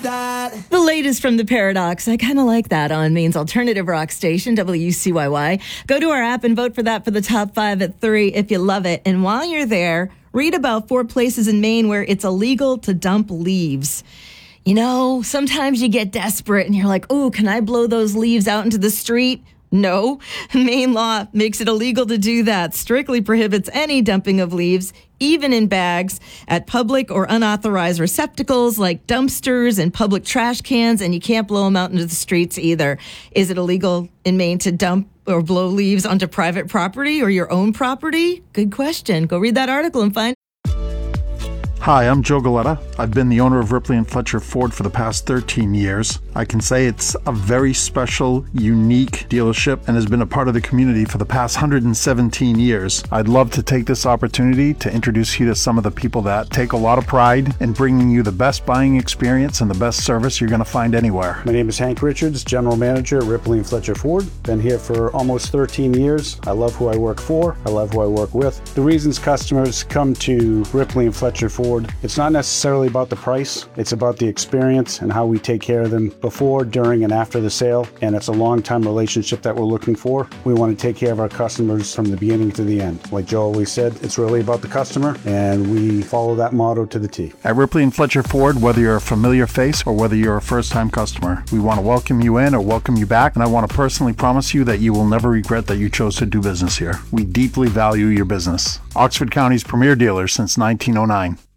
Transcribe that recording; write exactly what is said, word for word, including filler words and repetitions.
that. The latest from the Paradox. I kind of like that on Maine's alternative rock station, W C Y Y. Go to our app and vote for that for the top five at three if you love it. And while you're there, read about four places in Maine where it's illegal to dump leaves. You know, sometimes you get desperate and you're like, oh, can I blow those leaves out into the street? No. Maine law makes it illegal to do that. Strictly prohibits any dumping of leaves, even in bags, at public or unauthorized receptacles like dumpsters and public trash cans, and you can't blow them out into the streets either. Is it illegal in Maine to dump or blow leaves onto private property or your own property? Good question. Go read that article and find. Hi, I'm Joe Galetta. I've been the owner of Ripley and Fletcher Ford for the past thirteen years. I can say it's a very special, unique dealership and has been a part of the community for the past one hundred seventeen years. I'd love to take this opportunity to introduce you to some of the people that take a lot of pride in bringing you the best buying experience and the best service you're going to find anywhere. My name is Hank Richards, General Manager at Ripley and Fletcher Ford. Been here for almost thirteen years. I love who I work for. I love who I work with. The reasons customers come to Ripley and Fletcher Ford, it's not necessarily about the price. It's about the experience and how we take care of them before, during, and after the sale. And it's a long-time relationship that we're looking for. We want to take care of our customers from the beginning to the end. Like Joe always said, it's really about the customer, and we follow that motto to the T. At Ripley and Fletcher Ford, whether you're a familiar face or whether you're a first-time customer, we want to welcome you in or welcome you back, and I want to personally promise you that you will never regret that you chose to do business here. We deeply value your business. Oxford County's premier dealer since nineteen oh nine.